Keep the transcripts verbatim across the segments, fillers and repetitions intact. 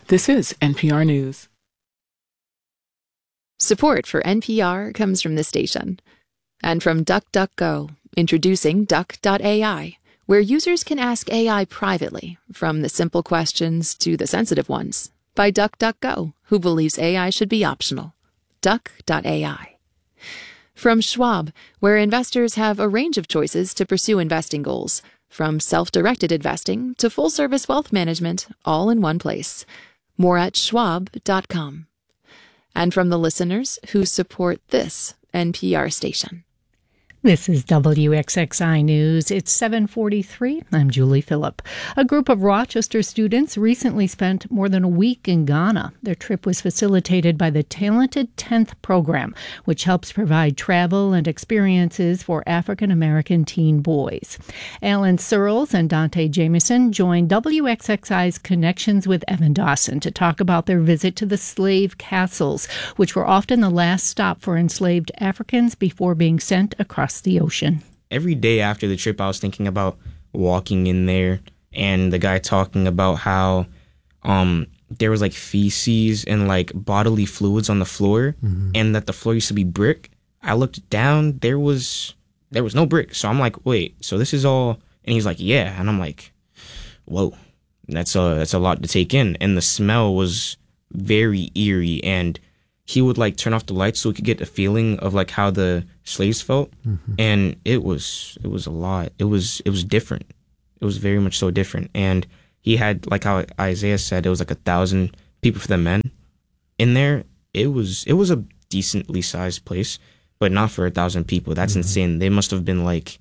This is N P R News. Support for N P R comes from this station. And from DuckDuckGo, introducing Duck dot A I, where users can ask A I privately, from the simple questions to the sensitive ones, by DuckDuckGo, who believes A I should be optional. Duck dot A I. From Schwab, where investors have a range of choices to pursue investing goals, from self-directed investing to full-service wealth management, all in one place. More at schwab dot com. And from the listeners who support this N P R station. This is W X X I News. It's seven forty-three. I'm Julie Phillip. A group of Rochester students recently spent more than a week in Ghana. Their trip was facilitated by the Talented tenth program, which helps provide travel and experiences for African-American teen boys. Alan Searles and Dante Jameson joined W X X I's Connections with Evan Dawson to talk about their visit to the slave castles, which were often the last stop for enslaved Africans before being sent across the ocean. Every day after the trip, I was thinking about walking in there and the guy talking about how um there was like feces and like bodily fluids on the floor, mm-hmm. and that the floor used to be brick. I looked down, there was there was no brick. So I'm like, wait, so this is all, and he's like, yeah. And I'm like, whoa, that's a that's a lot to take in. And the smell was very eerie, and he would like turn off the lights so we could get a feeling of like how the slaves felt. Mm-hmm. And it was it was a lot. It was it was different. It was very much so different. And he had, like how Isaiah said, it was like a thousand people for the men in there. It was it was a decently sized place, but not for a thousand people. That's mm-hmm. insane. They must have been like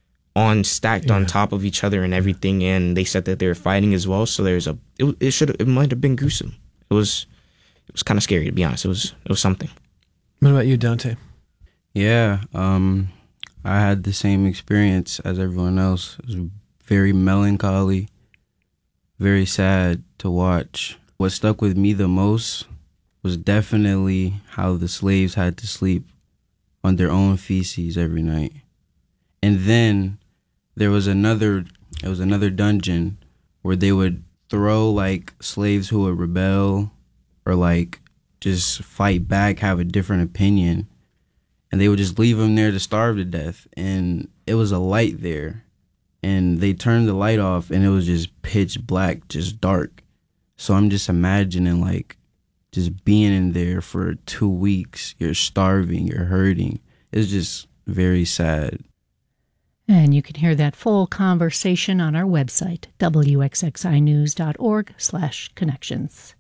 on stacked yeah. on top of each other and everything. And they said that they were fighting as well. So there's a it, it should it might have been gruesome. It was. It was kind of scary, to be honest. It was it was something. What about you, Dante? Yeah, um, I had the same experience as everyone else. It was very melancholy, very sad to watch. What stuck with me the most was definitely how the slaves had to sleep on their own feces every night. And then there was another, it was another dungeon where they would throw like slaves who would rebel or like just fight back, have a different opinion, and they would just leave them there to starve to death. And it was a light there, and they turned the light off, and it was just pitch black, just dark. So I'm just imagining like just being in there for two weeks. You're starving, you're hurting. It's just very sad. And you can hear that full conversation on our website, W X X I news dot org slash connections.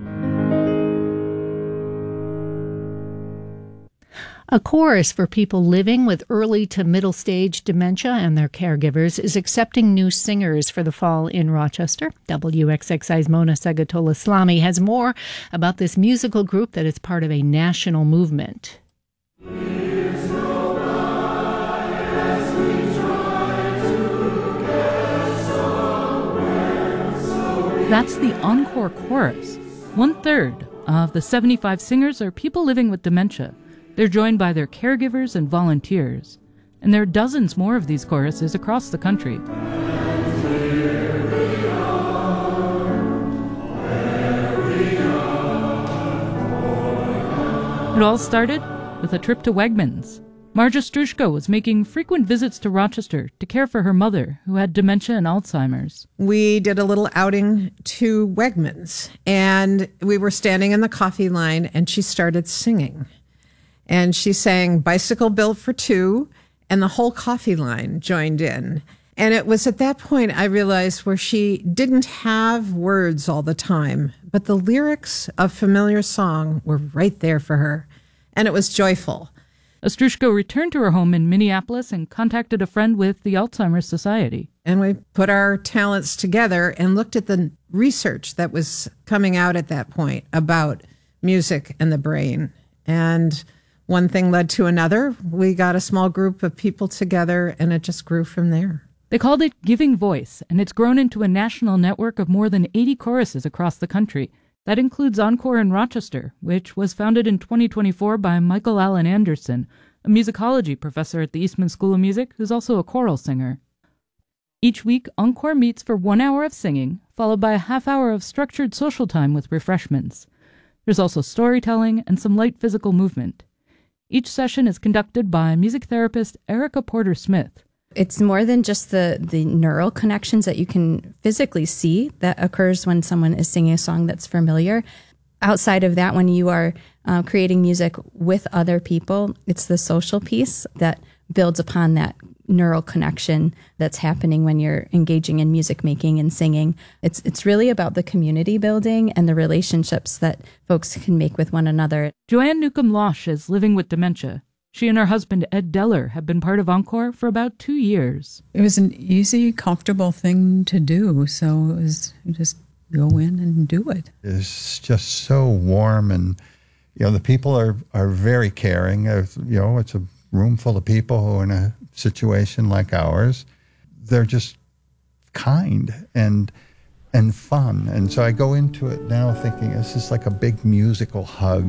A chorus for people living with early to middle stage dementia and their caregivers is accepting new singers for the fall in Rochester. W X X I's Mona Segatola-Slami has more about this musical group that is part of a national movement. That's the Encore Chorus. One-third of the seventy-five singers are people living with dementia. They're joined by their caregivers and volunteers. And there are dozens more of these choruses across the country. It all started with a trip to Wegmans. Marja Strushko was making frequent visits to Rochester to care for her mother, who had dementia and Alzheimer's. We did a little outing to Wegmans, and we were standing in the coffee line, and she started singing. And she sang Bicycle Built for Two, and the whole coffee line joined in. And it was at that point I realized where she didn't have words all the time, but the lyrics of familiar song were right there for her, and it was joyful. Ostrushko returned to her home in Minneapolis and contacted a friend with the Alzheimer's Society. And we put our talents together and looked at the research that was coming out at that point about music and the brain. And one thing led to another. We got a small group of people together, and it just grew from there. They called it Giving Voice, and it's grown into a national network of more than eighty choruses across the country. That includes Encore in Rochester, which was founded in twenty twenty-four by Michael Allen Anderson, a musicology professor at the Eastman School of Music who's also a choral singer. Each week, Encore meets for one hour of singing, followed by a half hour of structured social time with refreshments. There's also storytelling and some light physical movement. Each session is conducted by music therapist Erica Porter-Smith. It's more than just the, the neural connections that you can physically see that occurs when someone is singing a song that's familiar. Outside of that, when you are uh, creating music with other people, it's the social piece that builds upon that neural connection that's happening when you're engaging in music making and singing. It's it's really about the community building and the relationships that folks can make with one another. Joanne Newcomb-Losh is living with dementia. She and her husband, Ed Deller, have been part of Encore for about two years. It was an easy, comfortable thing to do, so it was just go in and do it. It's just so warm, and you know the people are, are very caring. Uh, you know, it's a room full of people who are in a situation like ours. They're just kind and and fun, and so I go into it now thinking this is like a big musical hug.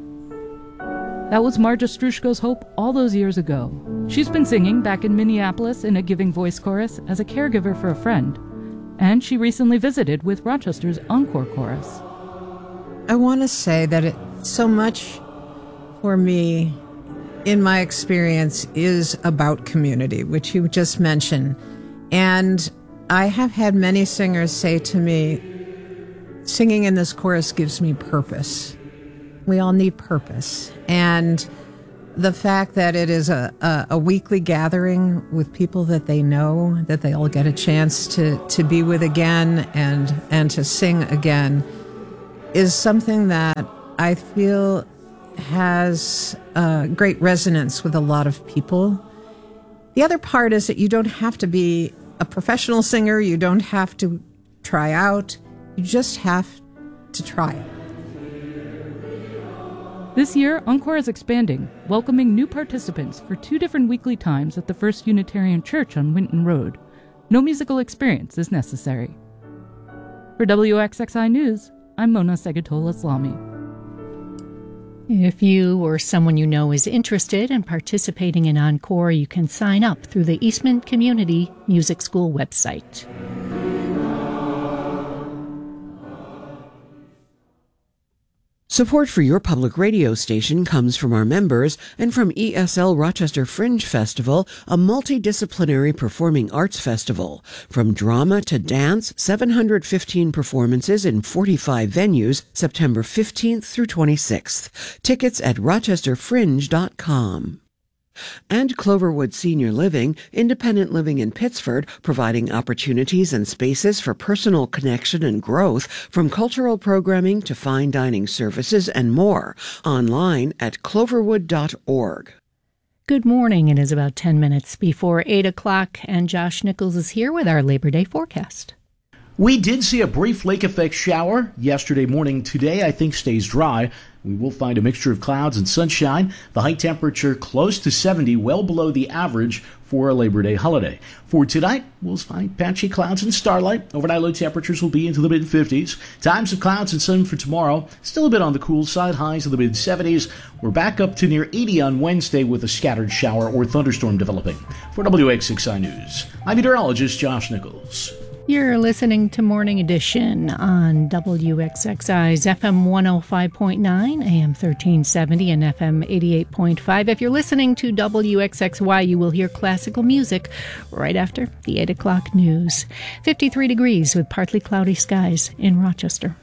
That was Marja Strushko's hope all those years ago. She's been singing back in Minneapolis in a Giving Voice chorus as a caregiver for a friend. And she recently visited with Rochester's Encore chorus. I want to say that it, so much for me, in my experience, is about community, which you just mentioned. And I have had many singers say to me, singing in this chorus gives me purpose. We all need purpose. And the fact that it is a, a, a weekly gathering with people that they know, that they all get a chance to, to be with again and, and to sing again, is something that I feel has uh, great resonance with a lot of people. The other part is that you don't have to be a professional singer. You don't have to try out. You just have to try it. This year, Encore is expanding, welcoming new participants for two different weekly times at the First Unitarian Church on Winton Road. No musical experience is necessary. For W X X I News, I'm Mona Segatola-Islami. If you or someone you know is interested in participating in Encore, you can sign up through the Eastman Community Music School website. Support for your public radio station comes from our members and from E S L Rochester Fringe Festival, a multidisciplinary performing arts festival. From drama to dance, seven hundred fifteen performances in forty-five venues, September fifteenth through twenty-sixth. Tickets at rochester fringe dot com. And Cloverwood Senior Living, independent living in Pittsford, providing opportunities and spaces for personal connection and growth, from cultural programming to fine dining services and more. Online at cloverwood dot org. Good morning. It is about ten minutes before eight o'clock, and Josh Nichols is here with our Labor Day forecast. We did see a brief lake effect shower yesterday morning. Today, I think, stays dry. We will find a mixture of clouds and sunshine. The high temperature close to seventy, well below the average for a Labor Day holiday. For tonight, we'll find patchy clouds and starlight. Overnight low temperatures will be into the mid fifties. Times of clouds and sun for tomorrow. Still a bit on the cool side, highs in the mid seventies. We're back up to near eighty on Wednesday with a scattered shower or thunderstorm developing. For W X X I News, I'm meteorologist Josh Nichols. You're listening to Morning Edition on W X X I's F M one oh five point nine, A M thirteen seventy, and F M eighty-eight point five. If you're listening to W X X Y, you will hear classical music right after the eight o'clock news. fifty-three degrees with partly cloudy skies in Rochester.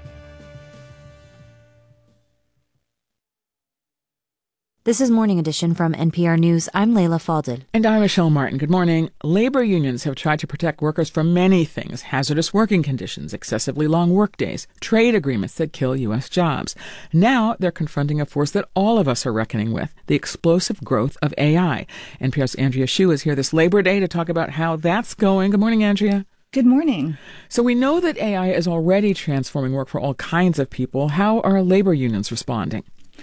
This is Morning Edition from N P R News. I'm Layla Faldil. And I'm Michelle Martin. Good morning. Labor unions have tried to protect workers from many things: hazardous working conditions, excessively long workdays, trade agreements that kill U S jobs. Now they're confronting a force that all of us are reckoning with: the explosive growth of A I. N P R's Andrea Hsu is here this Labor Day to talk about how that's going. Good morning, Andrea. Good morning. So we know that A I is already transforming work for all kinds of people. How are labor unions responding?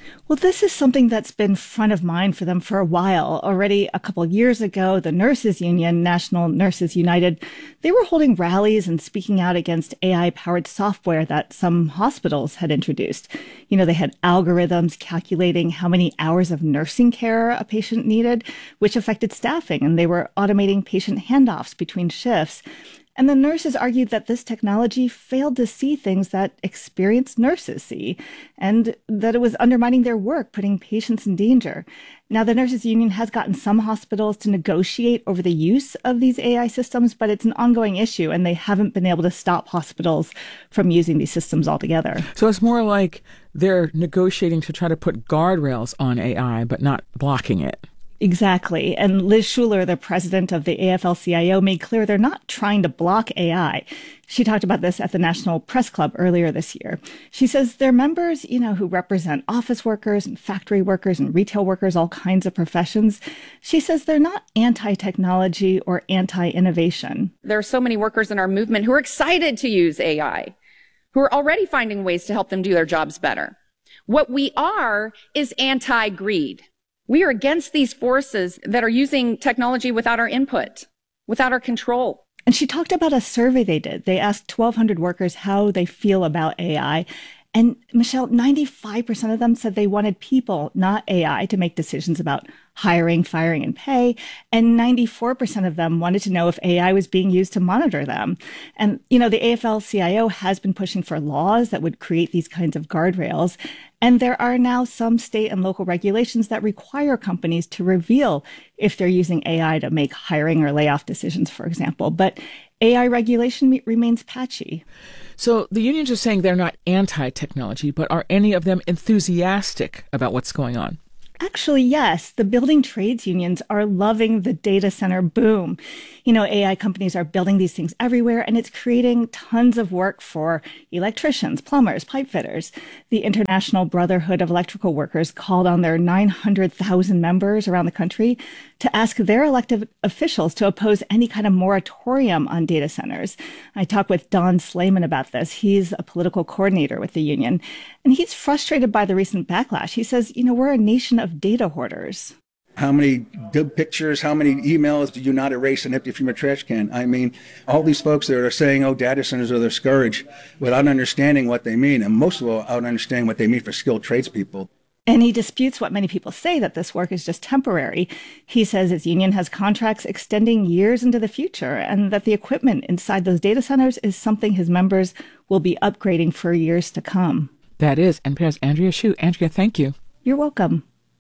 Well, this is something that's been front of mind for them for a while. Already a couple of years ago, the Nurses Union, National Nurses United, they were holding rallies and speaking out against A I-powered software that some hospitals had introduced. You know, they had algorithms calculating how many hours of nursing care a patient needed, which affected staffing, and they were automating patient handoffs between shifts. And the nurses argued that this technology failed to see things that experienced nurses see, and that it was undermining their work, putting patients in danger. Now, the Nurses Union has gotten some hospitals to negotiate over the use of these A I systems, but it's an ongoing issue, and they haven't been able to stop hospitals from using these systems altogether. So it's more like they're negotiating to try to put guardrails on A I, but not blocking it. Exactly. And Liz Schuler, the president of the A F L C I O, made clear they're not trying to block A I. She talked about this at the National Press Club earlier this year. She says their members, you know, who represent office workers and factory workers and retail workers, all kinds of professions, she says they're not anti-technology or anti-innovation. There are so many workers in our movement who are excited to use A I, who are already finding ways to help them do their jobs better. What we are is anti-greed. We are against these forces that are using technology without our input, without our control. And she talked about a survey they did. They asked twelve hundred workers how they feel about A I. And Michelle, ninety-five percent of them said they wanted people, not A I, to make decisions about hiring, firing, and pay. And ninety-four percent of them wanted to know if A I was being used to monitor them. And, you know, the A F L C I O has been pushing for laws that would create these kinds of guardrails. And there are now some state and local regulations that require companies to reveal if they're using A I to make hiring or layoff decisions, for example. But A I regulation remains patchy. So the unions are saying they're not anti-technology, but are any of them enthusiastic about what's going on? Actually, yes. The building trades unions are loving the data center boom. You know, A I companies are building these things everywhere, and it's creating tons of work for electricians, plumbers, pipe fitters. The International Brotherhood of Electrical Workers called on their nine hundred thousand members around the country to ask their elected officials to oppose any kind of moratorium on data centers. I talked with Don Slayman about this. He's a political coordinator with the union, and he's frustrated by the recent backlash. He says, you know, we're a nation of data hoarders. How many good pictures, how many emails do you not erase and empty from your trash can? I mean, all these folks that are saying, oh, data centers are discouraged without understanding what they mean, and most of all, without understanding what they mean for skilled tradespeople. And he disputes what many people say, that this work is just temporary. He says his union has contracts extending years into the future, and that the equipment inside those data centers is something his members will be upgrading for years to come. That is N P R's Andrea Hsu. Andrea, thank you. You're welcome.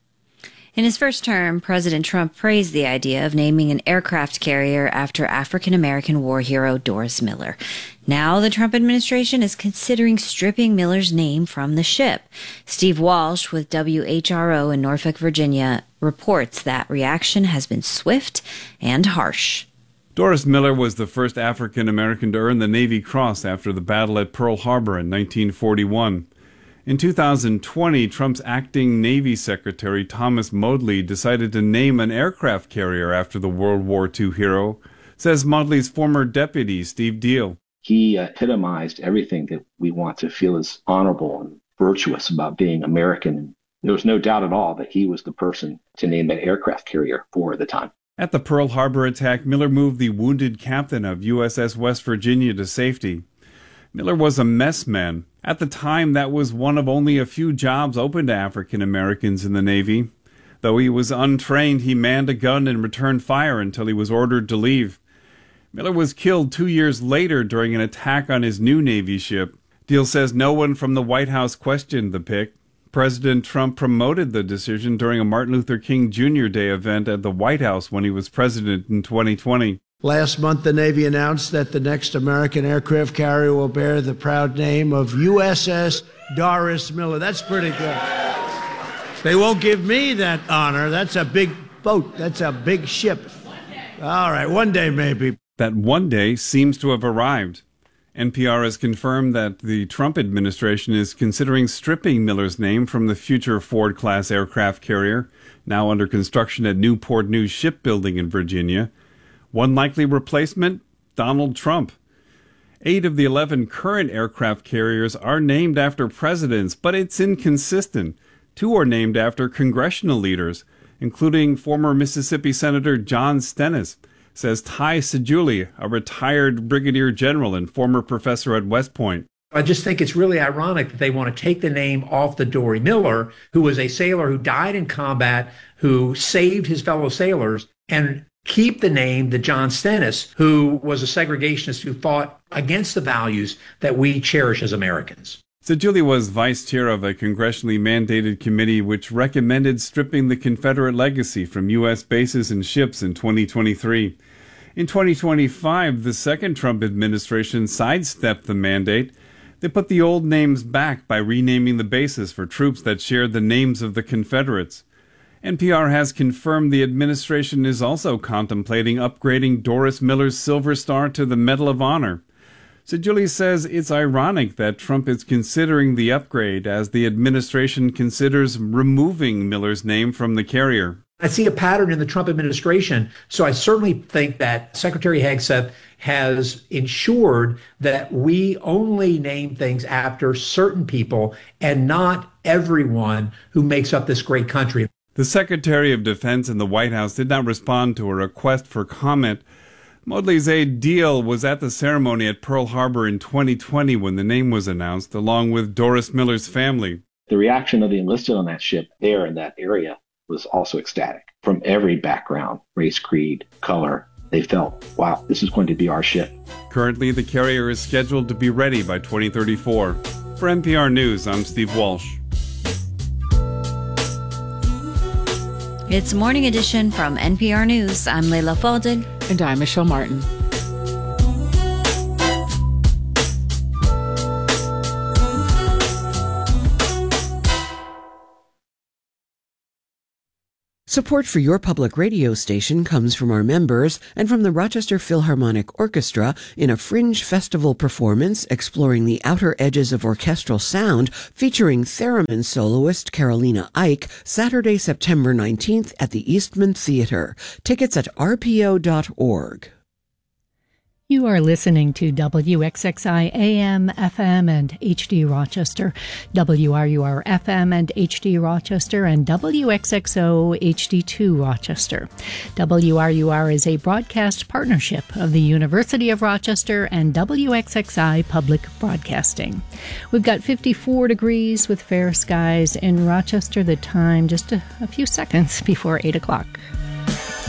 In his first term, President Trump praised the idea of naming an aircraft carrier after African-American war hero Doris Miller. Now the Trump administration is considering stripping Miller's name from the ship. Steve Walsh with W H R O in Norfolk, Virginia, reports that reaction has been swift and harsh. Doris Miller was the first African-American to earn the Navy Cross after the battle at Pearl Harbor in nineteen forty-one. In two thousand twenty, Trump's acting Navy Secretary Thomas Modly decided to name an aircraft carrier after the World War Two hero, says Modly's former deputy, Steve Deal. He epitomized everything that we want to feel is honorable and virtuous about being American. There was no doubt at all that he was the person to name that aircraft carrier for the time. At the Pearl Harbor attack, Miller moved the wounded captain of U S S West Virginia to safety. Miller was a mess man. At the time, that was one of only a few jobs open to African Americans in the Navy. Though he was untrained, he manned a gun and returned fire until he was ordered to leave. Miller was killed two years later during an attack on his new Navy ship. Deal says no one from the White House questioned the pick. President Trump promoted the decision during a Martin Luther King Junior Day event at the White House when he was president in twenty twenty. Last month, the Navy announced that the next American aircraft carrier will bear the proud name of U S S Doris Miller. That's pretty good. They won't give me that honor. That's a big boat. That's a big ship. All right, one day maybe. That one day seems to have arrived. N P R has confirmed that the Trump administration is considering stripping Miller's name from the future Ford-class aircraft carrier, now under construction at Newport News Shipbuilding in Virginia. One likely replacement, Donald Trump. Eight of the eleven current aircraft carriers are named after presidents, but it's inconsistent. Two are named after congressional leaders, including former Mississippi Senator John Stennis, says Ty Sejouli, a retired brigadier general and former professor at West Point. I just think it's really ironic that they want to take the name off the Dory Miller, who was a sailor who died in combat, who saved his fellow sailors, and keep the name the John Stennis, who was a segregationist who fought against the values that we cherish as Americans. Sejouli was vice chair of a congressionally mandated committee which recommended stripping the Confederate legacy from U S bases and ships in twenty twenty-three. In twenty twenty-five, the second Trump administration sidestepped the mandate. They put the old names back by renaming the bases for troops that shared the names of the Confederates. N P R has confirmed the administration is also contemplating upgrading Doris Miller's Silver Star to the Medal of Honor. Sejouli says it's ironic that Trump is considering the upgrade as the administration considers removing Miller's name from the carrier. I see a pattern in the Trump administration, so I certainly think that Secretary Hegseth has ensured that we only name things after certain people and not everyone who makes up this great country. The Secretary of Defense in the White House did not respond to a request for comment. Modlizeh Deal was at the ceremony at Pearl Harbor in twenty twenty when the name was announced, along with Doris Miller's family. The reaction of the enlisted on that ship there in that area was also ecstatic. From every background, race, creed, color, they felt, wow, this is going to be our ship. Currently, the carrier is scheduled to be ready by twenty thirty-four. For N P R News, I'm Steve Walsh. It's Morning Edition from N P R News. I'm Leila Fadel. And I'm Michelle Martin. Support for your public radio station comes from our members and from the Rochester Philharmonic Orchestra in a Fringe Festival performance exploring the outer edges of orchestral sound featuring theremin soloist Carolina Ike Saturday, September nineteenth at the Eastman Theater. Tickets at r p o dot org. You are listening to W X X I A M, F M, and H D Rochester, W R U R F M and H D Rochester, and W X X O H D two Rochester. W R U R is a broadcast partnership of the University of Rochester and W X X I Public Broadcasting. We've got fifty-four degrees with fair skies in Rochester. The time just a, a few seconds before eight o'clock.